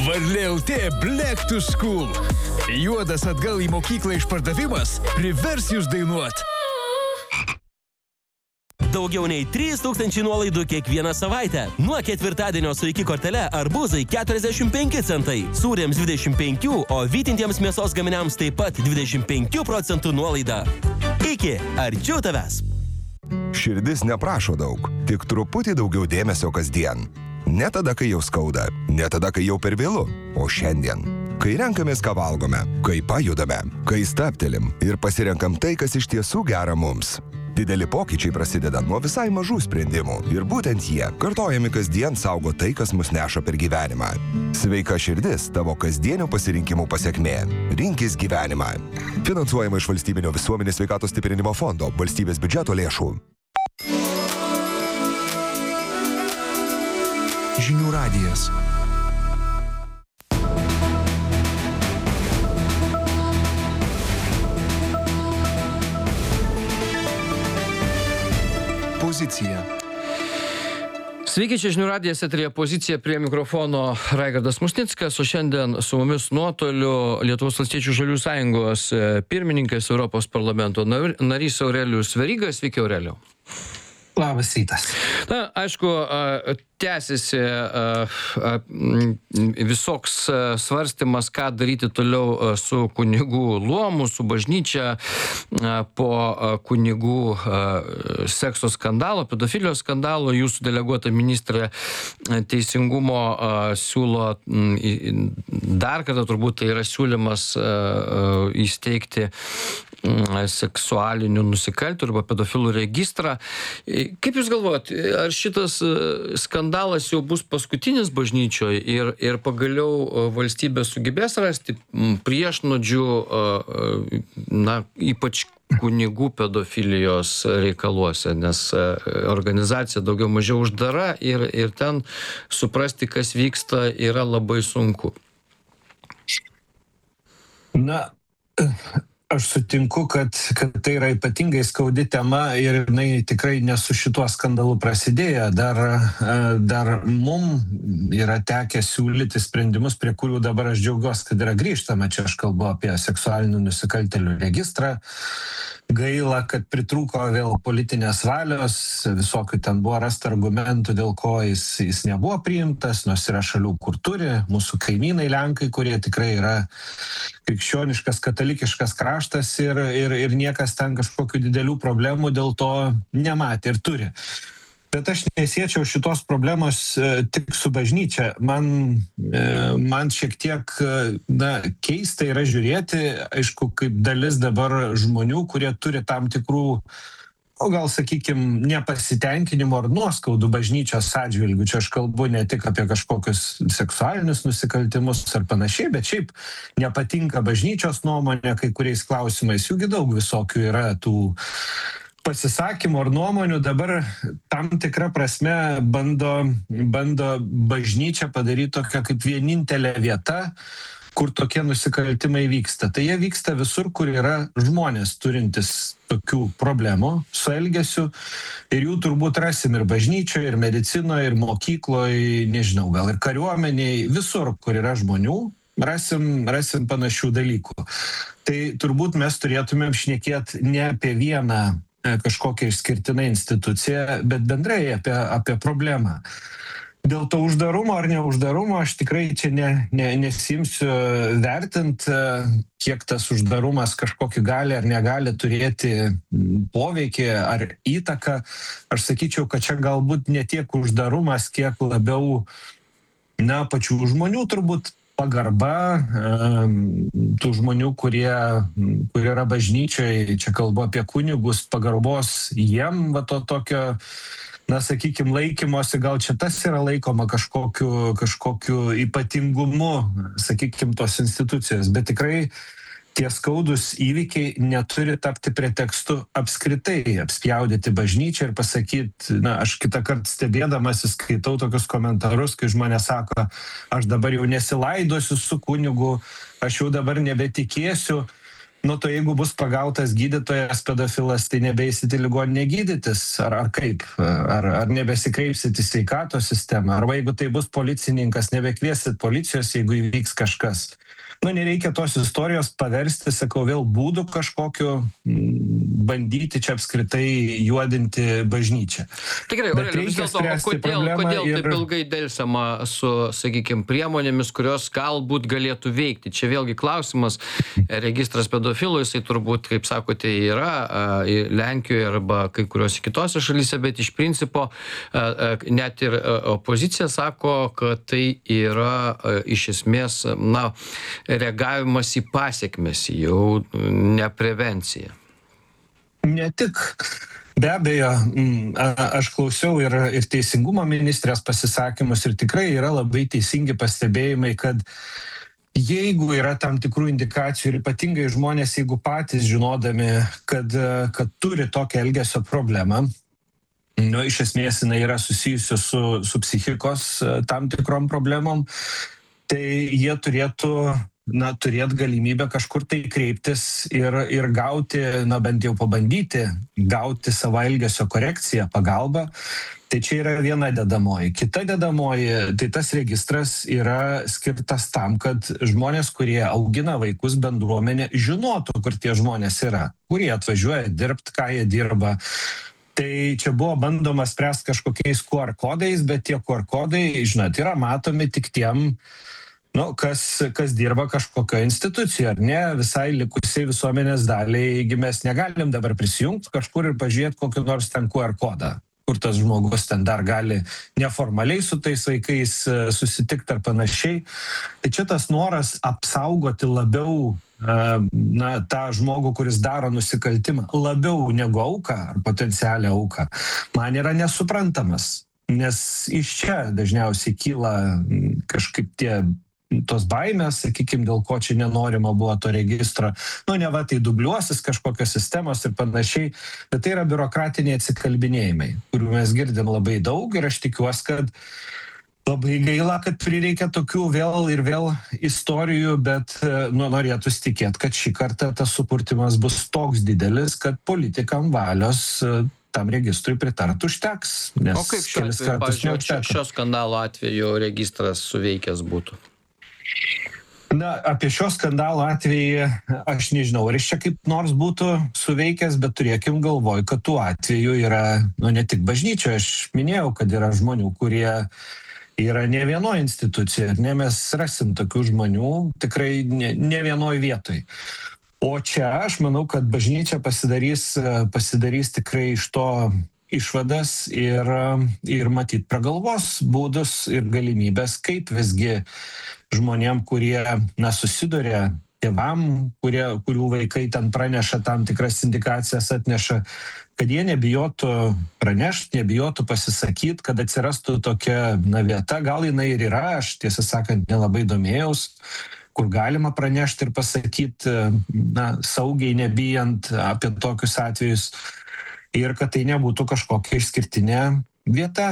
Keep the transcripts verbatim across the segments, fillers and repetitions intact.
Varlė L T Black to School. Juodas atgal į mokyklą išpardavimas privers jūs dainuot. Daugiau nei trys tūkstančiai nuolaidų kiekvieną savaitę. Nuo ketvirtadienio su iki kortele arbūzai keturiasdešimt penki centai, sūrėms dvidešimt penki, o vytintiems mėsos gaminiams taip pat dvidešimt penki procentų nuolaida. Iki, arčiau tavęs. Širdis neprašo daug, tik truputį daugiau dėmesio kasdien. Ne tada, kai jau skauda, ne tada, kai jau per vėlu, o šiandien. Kai renkamės, ką valgome, kai pajudame, kai stabtelim ir pasirenkam tai, kas iš tiesų gera mums. Dideli pokyčiai prasideda nuo visai mažų sprendimų ir būtent jie, kartojami kasdien, saugo tai, kas mus neša per gyvenimą. Sveika širdis tavo kasdienių pasirinkimų pasekmė. Rinkis gyvenimą. Finansuojama iš Valstybinio visuomenės sveikatos stiprinimo fondo, valstybės biudžeto lėšų. Žinių radijas. Pozicija. Sveiki, čia Žinių radijas, eteryje Pozicija, prie mikrofono Raigardas Musnickas, o šiandien su mumis nuotoliu Lietuvos valstiečių žaliųjų sąjungos pirmininkas, Europos parlamento narys Aurelijus Veryga. Sveiki, Aurelijau. Labas rytas. Na, aišku, tęsiasi visoks svarstymas, ką daryti toliau su kunigų luomu, su bažnyčia po kunigų sekso skandalo, pedofilijos skandalo. Jūsų deleguota ministrė teisingumo siūlo dar kartą, turbūt tai yra siūlymas įsteigti seksualinių nusikaltėlių arba pedofilų registrą. Kaip Jūs galvojat, ar šitas skandalas jau bus paskutinis bažnyčioje ir, ir pagaliau valstybė sugebės rasti priešnodžių, na, ypač kunigų pedofilijos reikaluose, nes organizacija daugiau mažiau uždara ir, ir ten suprasti, kas vyksta, yra labai sunku? Na, aš sutinku, kad, kad tai yra ypatingai skaudi tema ir jinai tikrai ne su šituo skandalu prasidėjo. Dar, dar mum yra tekę siūlyti sprendimus, prie kurių dabar aš džiaugiuosi, kad yra grįžtama. Čia aš kalbu apie seksualinių nusikaltėlių registrą. Gaila, kad pritrūko vėl politinės valios, visokių ten buvo rasta argumentų, dėl ko jis, jis nebuvo priimtas, nors yra šalių, kur turi, mūsų kaimynai Lenkai, kurie tikrai yra krikščioniškas, katalikiškas kraštas ir, ir, ir niekas ten kažkokių didelių problemų dėl to nematė ir turi. Bet aš nesiečiau šitos problemos e, tik su bažnyčia. Man, e, man šiek tiek na, keista yra žiūrėti, aišku, kaip dalis dabar žmonių, kurie turi tam tikrų, o gal, sakykime, nepasitenkinimo ar nuoskaudų bažnyčios atžvilgių. Čia aš kalbu ne tik apie kažkokius seksualinius nusikaltimus ar panašiai, bet šiaip nepatinka bažnyčios nuomonė kai kuriais klausimais. Jūgi daug visokių yra tų pasisakymų ar nuomonių. Dabar tam tikra prasme bando, bando bažnyčią padaryti tokią kaip vienintelę vietą, kur tokie nusikaltimai vyksta. Tai jie vyksta visur, kur yra žmonės turintis tokių problemų su elgesiu. Ir jų turbūt rasim ir bažnyčioje, ir medicinoje, ir mokykloje, nežinau, gal ir kariuomeniai, visur, kur yra žmonių. Rasim, rasim panašių dalykų. Tai turbūt mes turėtumėm šnekėti ne apie vieną kažkokią išskirtinę instituciją, bet bendrai apie, apie problemą. Dėl to uždarumo ar neuždarumo aš tikrai čia ne, ne, nesimsiu vertint, kiek tas uždarumas kažkokį gali ar negali turėti poveikį ar įtaką. Aš sakyčiau, kad čia galbūt ne tiek uždarumas, kiek labiau na, pačių žmonių turbūt pagarba tų žmonių, kurie, kurie yra bažnyčioje, čia kalbu apie kunigus, pagarbos jiem, va to tokio, na, sakykime, laikymosi, gal čia tas yra laikoma kažkokiu, kažkokiu ypatingumu, sakykime, tos institucijos, bet tikrai tie skaudus įvykiai neturi tapti pretekstu apskritai apspjaudyti bažnyčią ir pasakyti, na, aš kitą kartą stebėdamasis skaitau tokius komentarus, kai žmonės sako, aš dabar jau nesilaidosiu su kunigu, aš jau dabar nebetikėsiu. Nu, tai jeigu bus pagautas gydytojas pedofilas, tai nebeeisit į ligoninę gydytis, ar, ar kaip? Ar, ar nebesikreipsit į sveikatos sistemą? Arba jeigu tai bus policininkas, nebekviesit policijos, jeigu įvyks kažkas. Nu, nereikia tos istorijos paversti, sakau, vėl būdų kažkokiu bandyti čia apskritai juodinti bažnyčią. Tikrai, Aurelijau, vis dėlto, kodėl, kodėl ir... taip ilgai delsama su, sakykime, priemonėmis, kurios galbūt galėtų veikti? Čia vėlgi klausimas, registras pedofilų, jisai turbūt, kaip sakote, yra Lenkijoje arba kai kuriuose kitose šalyse, bet iš principo net ir opozicija sako, kad tai yra iš esmės, na, reagavimas į pasiekmes, jau ne prevencija. Ne tik. Be abejo, aš klausiau ir, ir teisingumo ministrės pasisakymus ir tikrai yra labai teisingi pastebėjimai, kad jeigu yra tam tikrų indikacijų ir ypatingai žmonės, jeigu patys žinodami, kad, kad turi tokią elgesio problemą, nu, iš esmės jinai yra susijusi su, su psichikos tam tikrom problemom, tai jie turėtų na, turėt galimybę kažkur tai kreiptis ir, ir gauti, na, bent jau pabandyti, gauti savo elgesio korekciją, pagalbą. Tai čia yra viena dedamoji. Kita dedamoji, tai tas registras yra skirtas tam, kad žmonės, kurie augina vaikus bendruomenė, žinotų, kur tie žmonės yra, kurie atvažiuoja dirbti, ką jie dirba. Tai čia buvo bandoma spręsti kažkokiais Q R kodais, bet tie Q R kodai, žinot, yra matomi tik tiem, nu, kas, kas dirba kažkokio institucijoje, ar ne, visai likusiai visuomenės daliai, mes negalim dabar prisijungti kažkur ir pažiūrėti kokį nors ten Q R kodą, kur tas žmogus ten dar gali neformaliai su tais vaikais susitikti ar panašiai. Tai čia tas noras apsaugoti labiau na, tą žmogų, kuris daro nusikaltimą, labiau negu auką ar potencialią auką, man yra nesuprantamas, nes iš čia dažniausiai kyla kažkaip tie tos baimės, sakykime, dėl ko čia nenorima buvo to registro. Nu, ne va, tai dubliuosis kažkokios sistemos ir panašiai, bet tai yra biurokratiniai atsikalbinėjimai, kurių mes girdim labai daug ir aš tikiuosi, kad labai gaila, kad prireikia tokių vėl ir vėl istorijų, bet nu, norėtųsi tikėti, kad šį kartą tas supurtimas bus toks didelis, kad politikam valios tam registrui pritartų užteks. O kaip šiuo atveju, pavyzdžiui, šio skandalo atveju registras suveikęs būtų? Na, apie šio skandalo atvejį aš nežinau, ar iš čia kaip nors būtų suveikęs, bet turėkim galvoj, kad tų atvejų yra, nu, ne tik bažnyčioje, aš minėjau, kad yra žmonių, kurie yra ne vienoje institucijoje, ir ne mes rasim tokių žmonių tikrai ne, ne vienoje vietoje. O čia aš manau, kad bažnyčia pasidarys, pasidarys tikrai iš to išvadas ir, ir matyt pragalvos būdus ir galimybės, kaip visgi žmonėm, kurie na, susiduria, tėvam, kurie, kurių vaikai ten praneša tam tikras indikacijas atneša, kad jie nebijotų pranešti, nebijotų pasisakyti, kad atsirastų tokia na, vieta, gal jinai ir yra, aš tiesą sakant nelabai domėjaus, kur galima pranešti ir pasakyti, na, saugiai nebijant apie tokius atvejus ir kad tai nebūtų kažkokia išskirtinė vieta.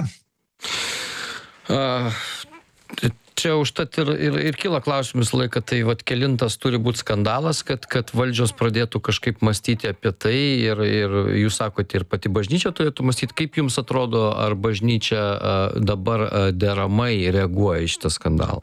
Uh, čia užtat ir, ir, ir kyla klausimus laiką, tai vat kelintas turi būti skandalas, kad, kad valdžios pradėtų kažkaip mąstyti apie tai ir, ir jūs sakote, ir pati bažnyčia turėtų mąstyti. Kaip jums atrodo, ar bažnyčia uh, dabar uh, deramai reaguoja į šitą skandalą?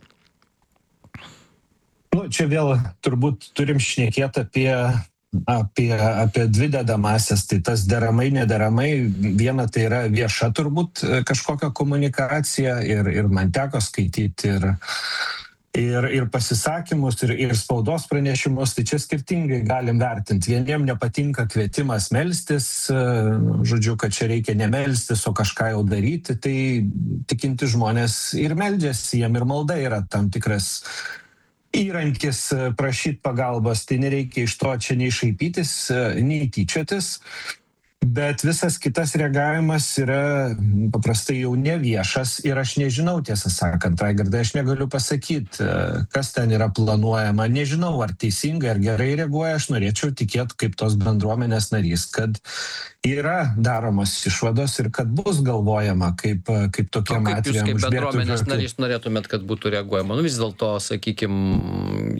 Nu, čia vėl turbūt turim šnekėti apie, apie, apie dvi dedamąsias, tai tas deramai, nederamai, viena tai yra vieša turbūt kažkokia komunikacija ir, ir man teko skaityti ir, ir, ir pasisakymus, ir, ir spaudos pranešimus, tai čia skirtingai galim vertinti. Vieniem nepatinka kvietimas melstis, žodžiu, kad čia reikia nemelstis, o kažką jau daryti, tai tikinti žmonės ir meldžiasi, jiem ir malda yra tam tikras įrankis prašyti pagalbos, tai nereikia iš to čia nei šaipytis, nei tyčiotis, bet visas kitas reagavimas yra paprastai jau neviešas ir aš nežinau, tiesą sakant, Raigardai, aš negaliu pasakyti, kas ten yra planuojama, nežinau, ar teisingai, ar gerai reaguoja, aš norėčiau tikėti kaip tos bendruomenės narys, kad yra daromos išvados ir kad bus galvojama, kaip, kaip tokiem atvejam užbėgti. Kaip jūs kaip bendruomenės narys norėtumėt, kad būtų reaguojama? Nu vis dėlto, sakykime,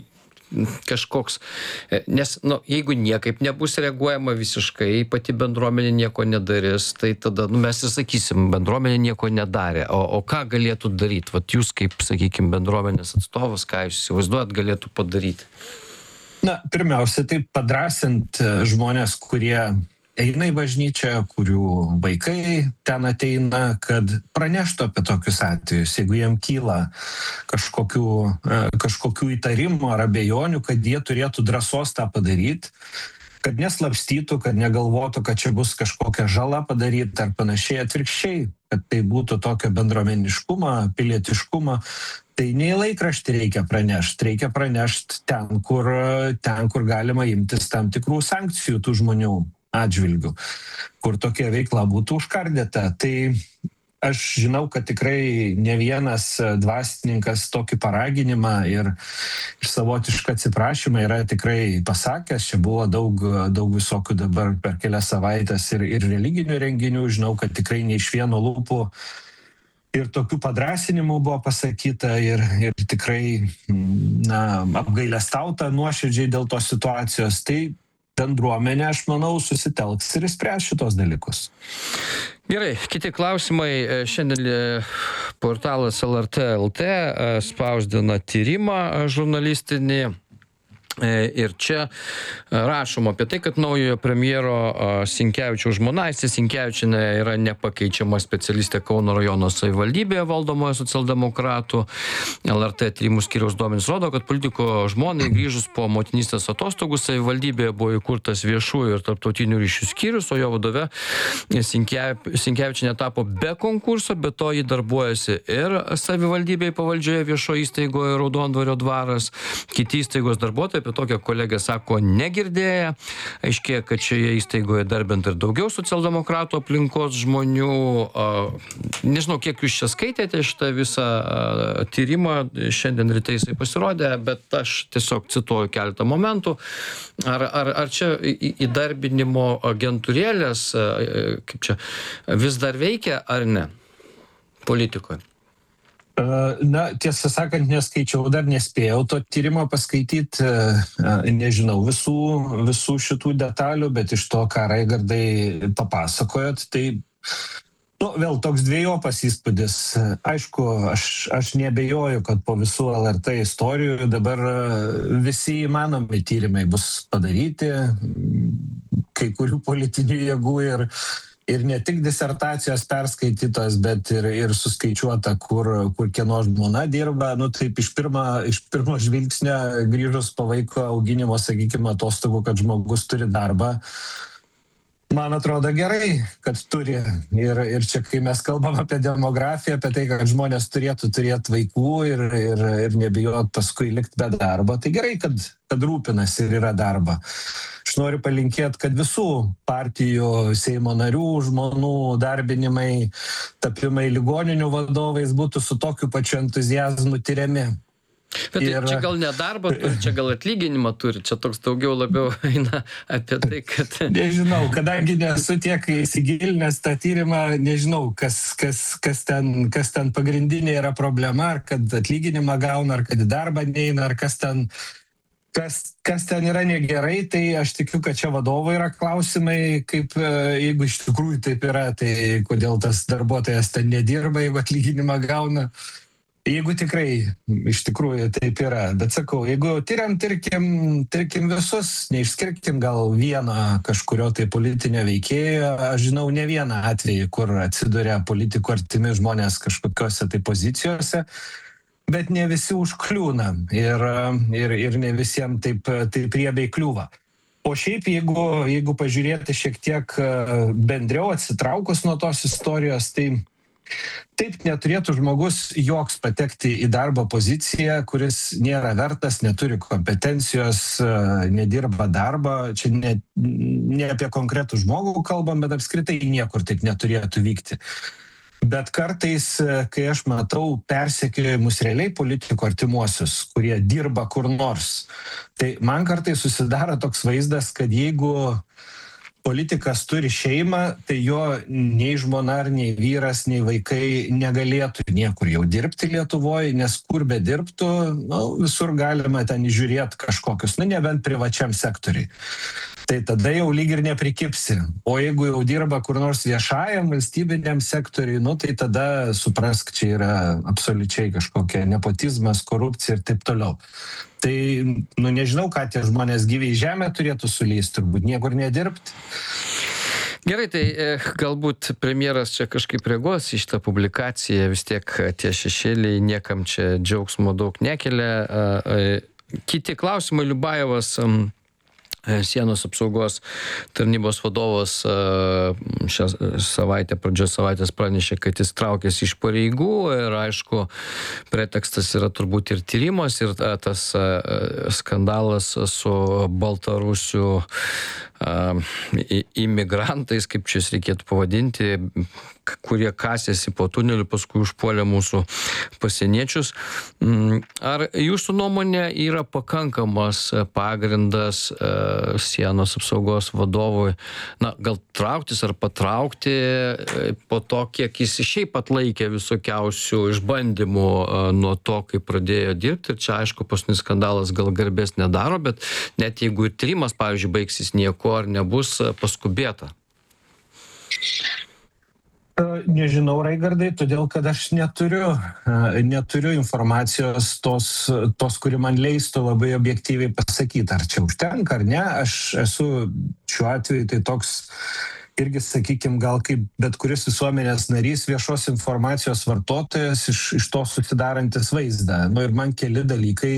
kažkoks, nes, nu, jeigu niekaip nebus reaguojama visiškai, pati bendruomenė nieko nedarys, tai tada, nu, mes ir sakysim, bendruomenė nieko nedarė. O, o ką galėtų daryti? Vat jūs kaip, sakykime, bendruomenės atstovas, ką jūs įsivaizduojat, galėtų padaryti? Na, pirmiausia, tai padrasint žmonės, kurie eina į bažnyčią, kurių vaikai ten ateina, kad praneštų apie tokius atvejus, jeigu jiem kyla kažkokių, kažkokių įtarimų ar abejonių, kad jie turėtų drąsos tą padaryti, kad neslapstytų, kad negalvotų, kad čia bus kažkokia žala padaryta ar panašiai, atvirkščiai, kad tai būtų tokio bendruomeniškumo, pilietiškumo. Tai ne į laikraštį reikia pranešti, reikia pranešti ten, kur, ten, kur galima imtis tam tikrų sankcijų tų žmonių atžvilgių, kur tokia veikla būtų užkardyta. Tai aš žinau, kad tikrai ne vienas dvasininkas tokį paraginimą ir, ir savotišką atsiprašymą yra tikrai pasakęs. Čia buvo daug, daug visokių dabar per kelias savaitės ir, ir religinių renginių. Žinau, kad tikrai ne iš vieno lūpų ir tokių padrasinimų buvo pasakyta ir, ir tikrai na, apgailestauta nuoširdžiai dėl tos situacijos. Tai bendruomenė, aš manau, susitelks ir spręs šitos dalykus. Gerai, kiti klausimai. Šiandien portalas L R T L T spausdina tyrimą žurnalistinį. Ir čia rašoma apie tai, kad naujojo premjero Sinkevičiaus žmona Aistė Sinkevičienė yra nepakeičiama specialistė Kauno rajono savivaldybėje valdomoje socialdemokratų. L R T tyrimų skyriaus duomenys rodo, kad politiko žmonai grįžus po motinystės atostogų savivaldybėje buvo įkurtas viešųjų ir tarptautinių ryšių skyrius, o jo vadove Sinkevičienė tapo be konkurso, be to ji darbuojasi ir savivaldybėje pavaldžioje viešo įstaigoje Raudondvario dvaras. Kiti įstaigos darbuotojai apie tokią kolegę sako negirdėję. Aiškėja, kad šioje įstaigoje darbint ir daugiau socialdemokratų aplinkos žmonių. Nežinau, kiek jūs čia skaitėte šitą visą tyrimą, šiandien ryte jisai pasirodė, bet aš tiesiog cituoju keletą momentų. Ar, ar, ar čia įdarbinimo agentūrėlės, kaip čia, vis dar veikia ar ne politikoje? Na, tiesą sakant, neskaičiau, dar nespėjau to tyrimo paskaityti, nežinau visų, visų šitų detalių, bet iš to, ką Raigardai papasakojot, tai nu, vėl toks dviejopas įspūdis. Aišku, aš, aš neabejoju, kad po visų L R T istorijų dabar visi įmanomi tyrimai bus padaryti, kai kurių politinių jėgų ir Ir ne tik disertacijos perskaitytos, bet ir, ir suskaičiuota, kur, kur kieno žmona dirba. Nu, taip iš pirmo, iš pirmo žvilgsnio grįžus po vaiko auginimo, sakykime, atostogų, kad žmogus turi darbą. Man atrodo gerai, kad turi. Ir, ir čia, kai mes kalbam apie demografiją, apie tai, kad žmonės turėtų turėti vaikų ir, ir, ir nebijot paskui likti be darbo, tai gerai, kad, kad rūpinasi ir yra darba. Aš noriu palinkėti, kad visų partijų, Seimo narių, žmonų darbinimai, tapimai ligoninių vadovais būtų su tokiu pačiu entuziazmu tyriami. Bet ir... čia gal ne darbą turi, čia gal atlyginimą turi, čia toks daugiau labiau eina apie tai, kad... Nežinau, kadangi nesu tiek įsigilinęs tą tyrimą, nežinau, kas, kas, kas, ten, kas ten pagrindinė yra problema, ar kad atlyginimą gauna, ar kad į darbą neina, ar kas ten... Kas, kas ten yra negerai, tai aš tikiu, kad čia vadovo yra klausimai, kaip jeigu iš tikrųjų taip yra, tai kodėl tas darbuotojas ten nedirba, jeigu atlyginimą gauna. Jeigu tikrai iš tikrųjų taip yra. Bet sakau, jeigu tyriam, tirkim, tirkim visus, neišskirkim gal vieną kažkurio tai politinio veikėjo. Aš žinau ne vieną atvejį, kur atsiduria politikų artimi žmonės kažkokiose tai pozicijose. Bet ne visi užkliūna ir, ir, ir ne visiems taip, taip riebiai kliūva. O šiaip, jeigu, jeigu pažiūrėti šiek tiek bendriau atsitraukus nuo tos istorijos, tai taip neturėtų žmogus joks patekti į darbo poziciją, kuris nėra vertas, neturi kompetencijos, nedirba darbą. Čia ne, ne apie konkretų žmogų kalbam, bet apskritai niekur taip neturėtų vykti. Bet kartais, kai aš matau persekiojimus realiai politikų artimuosius, kurie dirba kur nors, tai man kartais susidaro toks vaizdas, kad jeigu politikas turi šeimą, tai jo nei žmona, ar nei vyras, nei vaikai negalėtų niekur jau dirbti Lietuvoje, nes kur be dirbtų, nu, visur galima ten žiūrėti kažkokius, nu, nebent privačiam sektoriui. Tai tada jau lyg ir neprikipsi. O jeigu jau dirba kur nors viešajam, valstybiniam sektoriui, nu, tai tada suprask, čia yra absoliučiai kažkokia nepotizmas, korupcija ir taip toliau. Tai, nu, nežinau, ką tie žmonės gyviai į žemę turėtų sulysti, turbūt niekur nedirbti. Gerai, tai galbūt premjeras čia kažkaip reaguos į šitą publikaciją, vis tiek tie šešėliai niekam čia džiaugsmo daug nekelia. Kiti klausimai, Liubajevas, sienos apsaugos tarnybos vadovas šią savaitę, pradžios savaitės pranešė, kad jis traukėsi iš pareigų ir aišku, pretekstas yra turbūt ir tyrimas, ir tas skandalas su Baltarusių imigrantais, kaip čia reikėtų pavadinti, kurie kasėsi po tuneliu, paskui užpuolė mūsų pasieniečius. Ar jūsų nuomonė yra pakankamas pagrindas sienos apsaugos vadovui, na, gal trauktis ar patraukti po to, kiek jis šiaip atlaikė visokiausių išbandymų nuo to, kai pradėjo dirbti. Ir čia, aišku, paskutinis skandalas gal garbės nedaro, bet net jeigu ir tyrimas, pavyzdžiui, baigsis nieko, ar nebus paskubėta? Nežinau, Raigardai, todėl, kad aš neturiu, neturiu informacijos tos, tos, kuri man leistų labai objektyviai pasakyti, ar čia užtenka, ar ne. Aš esu šiuo atveju tai toks irgi, sakykime, gal kaip bet kuris visuomenės narys, viešos informacijos vartotojas iš, iš to susidarantis vaizdą. Nu, ir man keli dalykai,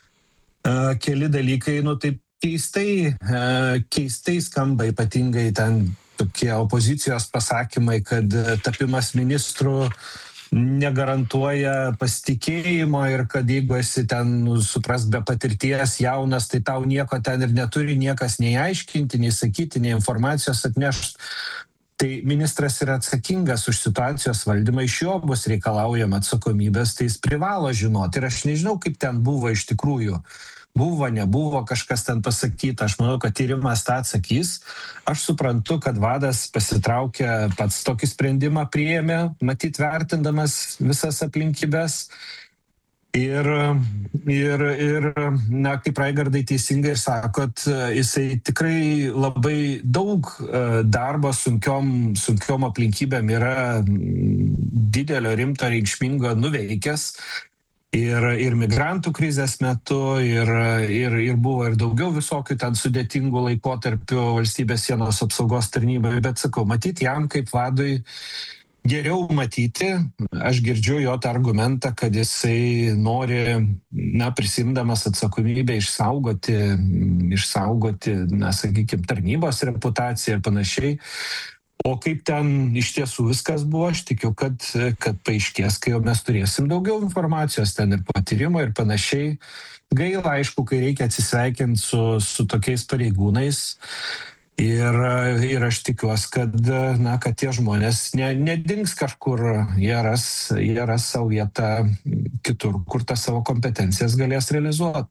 keli dalykai, nu taip keistai, keistai skamba, ypatingai ten tokie opozicijos pasakymai, kad tapimas ministru negarantuoja pasitikėjimo ir kad jeigu esi ten, nu, supras, be patirties jaunas, tai tau nieko ten ir neturi niekas nei aiškinti, nei sakyti, nei informacijos atnešti. Tai ministras yra atsakingas už situacijos valdymą, iš jo bus reikalaujama atsakomybės, tai jis privalo žinoti. Ir aš nežinau, kaip ten buvo iš tikrųjų. Buvo, nebuvo, kažkas ten pasakyta. Aš manau, kad tyrimas tą atsakys. Aš suprantu, kad vadas pasitraukė, pats tokį sprendimą priėmė, matyt vertindamas visas aplinkybės. Ir, ir, ir na, kaip Raigardai teisingai sakot, jisai tikrai labai daug darbo sunkiom, sunkiom aplinkybėm yra didelio, rimto, reikšmingo nuveikęs. Ir, ir migrantų krizės metu, ir, ir, ir buvo ir daugiau visokių ten sudėtingų laikotarpių valstybės sienos apsaugos tarnybai, bet sakau, matyti jam kaip vadui geriau matyti. Aš girdžiu jo tą argumentą, kad jisai nori, na, prisimdamas atsakomybę išsaugoti, išsaugoti, na, sakykime, tarnybos reputaciją ir panašiai. O kaip ten iš tiesų viskas buvo, aš tikiu, kad, kad paaiškės, kai jau mes turėsim daugiau informacijos ten ir patyrimo ir panašiai. Gaila, aišku, kai reikia atsisveikinti su, su tokiais pareigūnais. Ir, ir aš tikiuosi, kad, na, kad tie žmonės ne, nedings kažkur, jie ras, jie ras savo vietą kitur, kur tas savo kompetencijas galės realizuoti.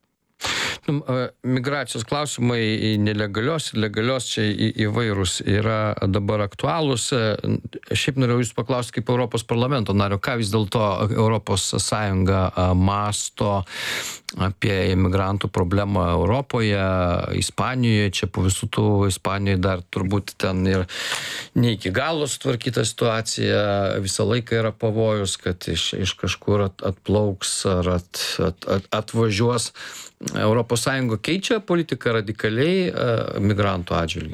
Migracijos klausimai nelegalios ir legalios čia įvairūs yra dabar aktualūs. Šiaip norėjau jūs paklausti kaip Europos parlamento nario, ką vis dėlto Europos Sąjunga masto apie imigrantų problemą Europoje, Ispanijoje. Čia po visų tų Ispanijoje dar turbūt ten ir ne iki galo sutvarkyta situacija. Visą laiką yra pavojus, kad iš, iš kažkur at, atplauks ar at, at, at, atvažiuos. Europos Sąjunga keičia politiką radikaliai migrantų atžvilgiu?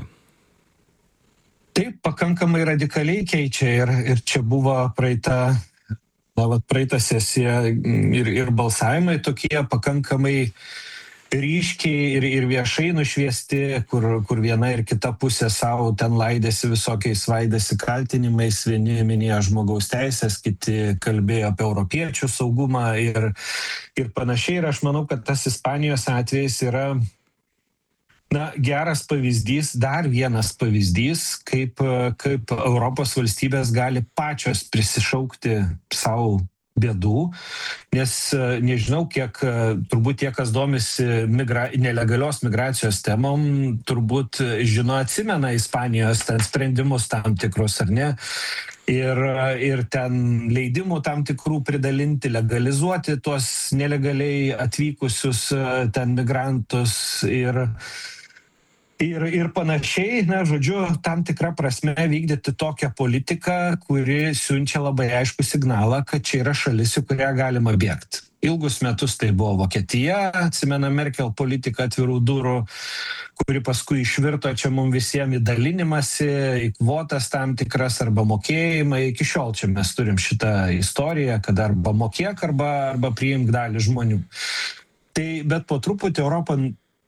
Taip, pakankamai radikaliai keičia ir, ir čia buvo praeita, na, vat, praeita sesija ir, ir balsavimai tokie pakankamai ryškiai ir, ir viešai nušviesti, kur, kur viena ir kita pusė savo ten laidėsi visokiais vaidėsi kaltinimais, vieni minėjo žmogaus teisės, kiti kalbėjo apie europiečių saugumą ir, ir panašiai. Ir aš manau, kad tas Ispanijos atvejis yra, na, geras pavyzdys, dar vienas pavyzdys, kaip, kaip Europos valstybės gali pačios prisišaukti savo bėdų, nes nežinau, kiek, turbūt tie, kas domisi migra, nelegalios migracijos temom, turbūt žino, atsimena Ispanijos ten sprendimus tam tikrus, ar ne? Ir, ir ten leidimų tam tikrų pridalinti, legalizuoti tuos nelegaliai atvykusius ten migrantus ir Ir, ir panašiai, na, žodžiu, tam tikrą prasme vykdyti tokią politiką, kuri siunčia labai aišku signalą, kad čia yra šalis, į kurią galima bėgti. Ilgus metus tai buvo Vokietija, atsimena Merkel politika atvirų durų, kuri paskui išvirto čia mums visiems į dalinimąsi, į kvotas tam tikras arba mokėjimą. Iki šiol čia mes turim šitą istoriją, kad arba mokėk, arba, arba priimk dalį žmonių. Tai, bet po truputį Europą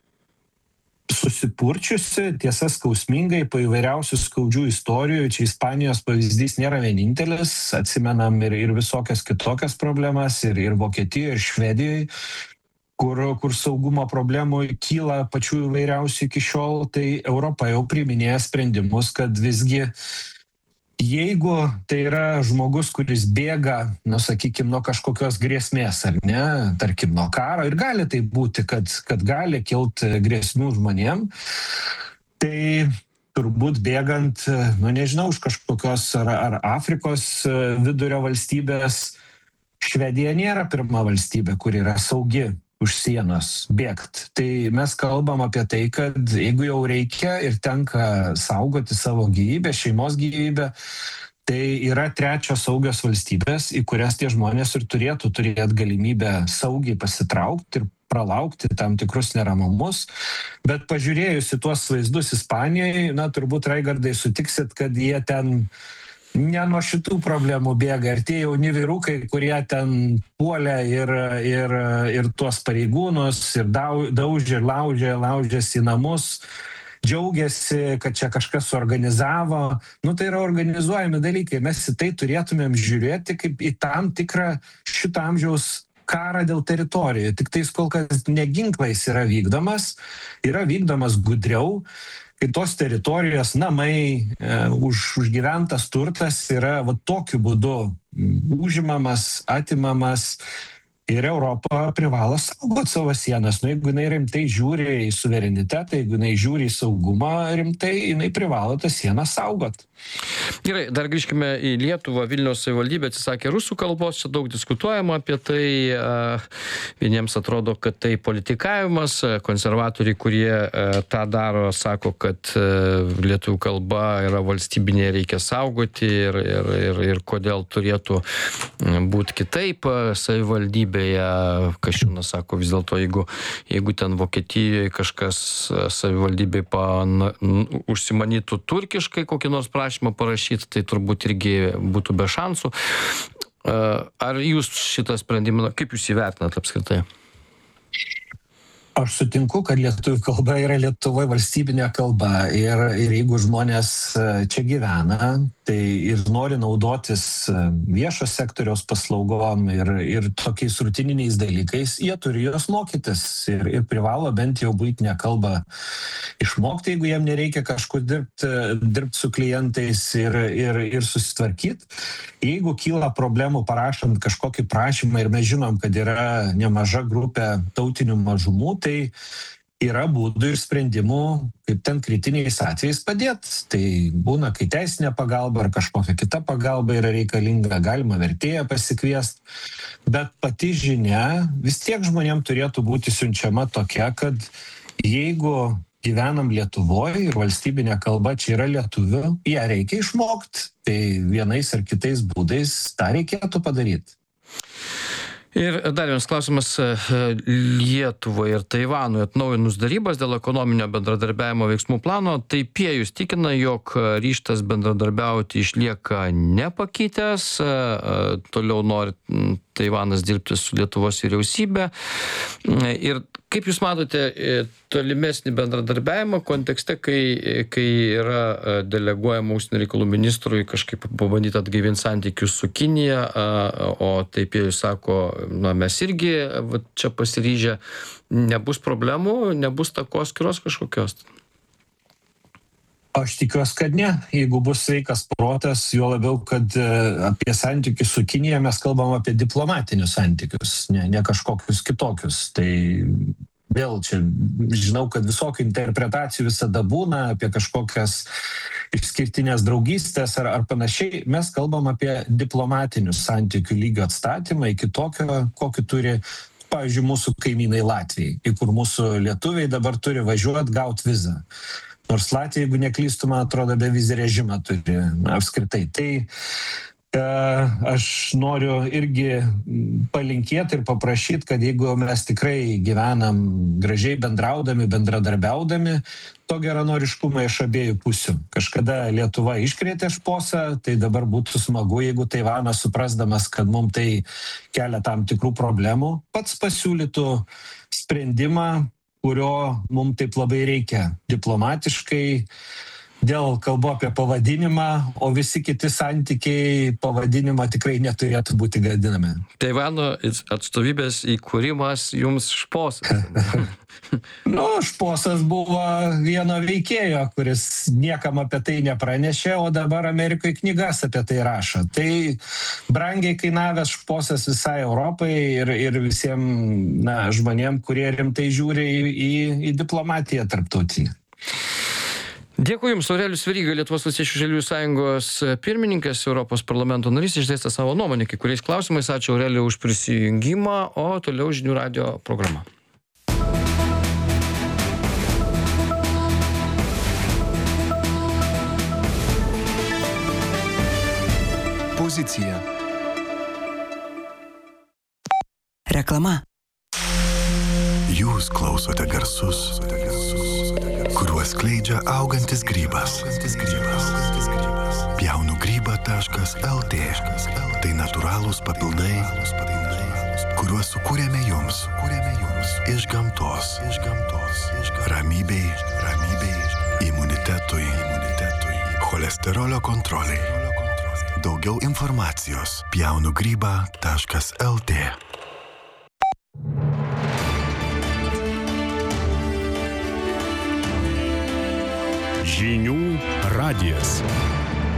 susipurčiusi, tiesa skausmingai, po įvairiausių skaudžių istorijų. Čia Ispanijos pavyzdys nėra vienintelis, atsimenam ir, ir visokias kitokias problemas, ir, ir Vokietijoje, ir Švedijoje, kur, kur saugumo problemų kyla pačių įvairiausių iki šiol, tai Europa jau priiminėja sprendimus, kad visgi jeigu tai yra žmogus, kuris bėga, nu, sakykime, nuo kažkokios grėsmės, ar ne, tarkim, nuo karo, ir gali tai būti, kad, kad gali kilti grėsmių žmonėm, tai turbūt bėgant, nu, nežinau, už kažkokios ar, ar Afrikos vidurio valstybės, Švedija nėra pirma valstybė, kuri yra saugi už sienos bėgt. Tai mes kalbam apie tai, kad jeigu jau reikia ir tenka saugoti savo gyvybę, šeimos gyvybę, tai yra trečios saugios valstybės, į kurias tie žmonės ir turėtų turėti galimybę saugiai pasitraukti ir pralaukti tam tikrus neramumus. Bet pažiūrėjus į tuos vaizdus Ispanijoje, na, turbūt, Raigardai, sutiksit, kad jie ten ne nuo šitų problemų bėga. Ir tie jauni vyrukai, kurie ten puolė ir, ir, ir tuos pareigūnus, ir daužė, ir laužė, laužėsi į namus, džiaugiasi, kad čia kažkas suorganizavo. Nu, tai yra organizuojami dalykai. Mes į tai turėtumėm žiūrėti kaip į tam tikrą šito amžiaus karą dėl teritorijų. Tik tais kol kas ne ginklais yra vykdomas, yra vykdomas gudriau, kai tos teritorijos, namai, e, už, užgyventas turtas yra va, tokiu būdu užimamas, atimamas. Ir Europa privalo saugoti savo sienas. Nu, jeigu jinai rimtai žiūri į suverenitetą, jeigu jinai žiūri į saugumą rimtai, jinai privalo tą sieną saugoti. Gerai, dar grįžkime į Lietuvą. Vilniaus savivaldybė atsisakė rusų kalbos, čia daug diskutuojama apie tai. Vieniems atrodo, kad tai politikavimas. Konservatoriai, kurie tą daro, sako, kad lietuvių kalba yra valstybinė, reikia saugoti ir, ir, ir, ir kodėl turėtų būti kitaip savivaldybė. Kasčiūnas sako, vis dėlto, jeigu, jeigu ten Vokietijoje kažkas savivaldybei pan, užsimanytų turkiškai kokį nors prašymą parašyti, tai turbūt irgi būtų be šansų. Ar jūs šitą sprendimą, kaip jūs įvertinat apskritai? Aš sutinku, kad lietuvių kalba yra Lietuvoje valstybinė kalba ir, ir jeigu žmonės čia gyvena, tai ir nori naudotis viešo sektoriaus paslaugom ir, ir tokiais rutininiais dalykais, jie turi jos mokytis ir, ir privalo bent jau buitinę kalbą išmokti, jeigu jiem nereikia kažkur dirbti, dirbti su klientais ir, ir, ir susitvarkyti. Jeigu kyla problemų parašant kažkokį prašymą ir mes žinom, kad yra nemaža grupė tautinių mažumų, tai yra būdų ir sprendimų, kaip ten kritiniais atvejais padėti. Tai būna, kai teisinė pagalba ar kažkokia kita pagalba yra reikalinga, galima vertėją pasikviesti. Bet pati žinia vis tiek žmonėm turėtų būti siunčiama tokia, kad jeigu gyvenam Lietuvoje ir valstybinė kalba čia yra lietuvių, ją reikia išmokti. Tai vienais ar kitais būdais tą reikėtų padaryti. Ir dar vienas klausimas. Lietuvai ir Taivanui atnaujinus darybas dėl ekonominio bendradarbiavimo veiksmų plano, Taipėjus tikina, jog ryžtas bendradarbiauti išlieka nepakitęs, toliau nori Taivanas dirbti su Lietuvos vyriausybė. Ir kaip jūs matote tolimesnį bendradarbiavimą kontekste, kai, kai yra deleguojama užsienio reikalų ministrui kažkaip pabandyti atgaivinti santykius su Kinija, o Taipėjus sako, na, mes irgi va, čia pasiryžę, nebus problemų, nebus takoskyros kažkokios? Aš tikiuosi, kad ne. Jeigu bus sveikas protas, juo labiau, kad apie santykius su Kinija mes kalbam apie diplomatinius santykius, ne, ne kažkokius kitokius. Tai vėl čia žinau, kad visokių interpretacijų visada būna apie kažkokias išskirtinės draugystės ar, ar panašiai. Mes kalbam apie diplomatinius santykių lygio atstatymą iki tokio, kokį turi, pavyzdžiui, mūsų kaimynai Latvijai, į kur mūsų lietuviai dabar turi važiuoti, gauti vizą. Nors Latvija, jeigu neklystu, man atrodo, be vizį režimą turi apskritai. Tai e, aš noriu irgi palinkėti ir paprašyti, kad jeigu mes tikrai gyvenam gražiai bendraudami, bendradarbiaudami, to geranoriškumo iš abiejų pusių. Kažkada Lietuva iškrėtė šposą, tai dabar būtų smagu, jeigu Taivanas, suprasdamas, kad mums tai kelia tam tikrų problemų, pats pasiūlytų sprendimą, kurio mums taip labai reikia diplomatiškai, dėl kalbu apie pavadinimą, o visi kiti santykiai pavadinimą tikrai neturėtų būti gadinami. Taivano atstovybės įkūrimas jums šposas. Nu, šposas buvo vieno veikėjo, kuris niekam apie tai nepranešė, o dabar Amerikoje knygas apie tai rašo. Tai brangiai kainavęs šposas visai Europai ir, ir visiems na, žmonėm, kurie rimtai žiūri į, į, į diplomatiją tarptautinę. Dėkui Jums, Aurelijus Veryga, Lietuvos Valstiečių Žaliųjų sąjungos pirmininkas, Europos parlamento narys, išdėstė savo nuomonę kai kuriais klausimais. Ačiū Aurelijau už prisijungimą, o toliau Žinių radijo programa. Pozicija. Reklama. Jūs klausote garsus, kuriuos skleidžia augantis grybas. Pjaunu grybą taškas el tė. Tai natūralūs papildai, kuriuos sukūrėme jums iš gamtos. Ramybei, ramybei, imunitetui, cholesterolio kontroliai. Daugiau informacijos pjaunu grybą taškas el tė. Žinių radijas.